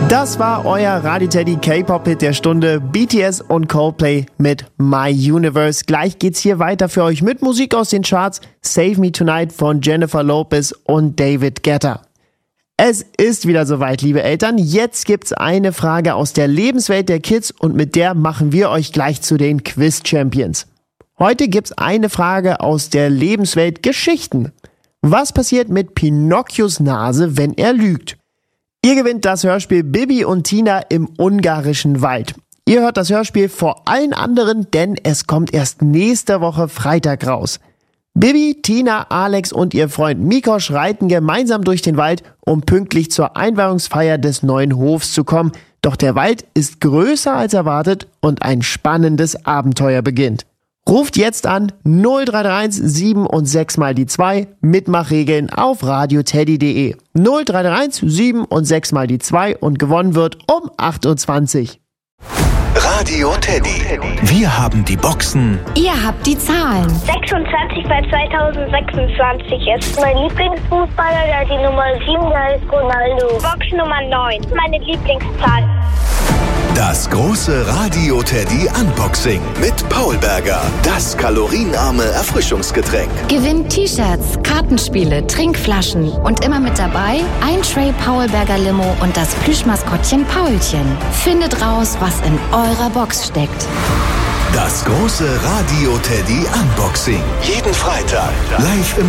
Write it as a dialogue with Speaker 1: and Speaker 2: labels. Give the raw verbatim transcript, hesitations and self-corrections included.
Speaker 1: Das war euer Radio Teddy K-Pop-Hit der Stunde, B T S und Coldplay mit My Universe. Gleich geht's hier weiter für euch mit Musik aus den Charts, Save Me Tonight von Jennifer Lopez und David Guetta. Es ist wieder soweit, liebe Eltern. Jetzt gibt's eine Frage aus der Lebenswelt der Kids und mit der machen wir euch gleich zu den Quiz-Champions. Heute gibt's eine Frage aus der Lebenswelt Geschichten. Was passiert mit Pinocchios Nase, wenn er lügt? Ihr gewinnt das Hörspiel Bibi und Tina im ungarischen Wald. Ihr hört das Hörspiel vor allen anderen, denn es kommt erst nächste Woche Freitag raus. Bibi, Tina, Alex und ihr Freund Mikosch reiten gemeinsam durch den Wald, um pünktlich zur Einweihungsfeier des neuen Hofs zu kommen. Doch der Wald ist größer als erwartet und ein spannendes Abenteuer beginnt. Ruft jetzt an null drei drei eins sieben und sechs mal die zwei, Mitmachregeln auf radioteddy punkt de. null drei drei eins sieben und sechs mal die zwei und gewonnen wird um acht Uhr zwanzig.
Speaker 2: Radio Teddy. Wir haben die Boxen.
Speaker 3: Ihr habt die Zahlen.
Speaker 4: sechsundzwanzig bei zweitausendsechsundzwanzig ist mein Lieblingsfußballer, der hat die Nummer sieben, der ist Ronaldo. Box Nummer neun, meine Lieblingszahl.
Speaker 2: Das große Radio Teddy Unboxing mit Paul Berger. Das kalorienarme Erfrischungsgetränk.
Speaker 3: Gewinnt T-Shirts, Kartenspiele, Trinkflaschen und immer mit dabei ein Tray Paul Berger Limo und das Plüschmaskottchen Paulchen. Findet raus, was in eurer Box steckt.
Speaker 2: Das große Radio Teddy Unboxing. Jeden Freitag live im